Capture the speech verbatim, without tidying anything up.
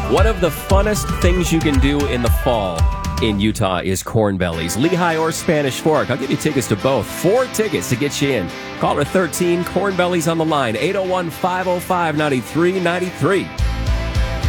One of the funnest things you can do in the fall in Utah is Corn Bellies. Lehigh or Spanish Fork. I'll give you tickets to both. Four tickets to get you in. Caller thirteen, Corn Bellies on the line, eight oh one, five oh five, nine three nine three.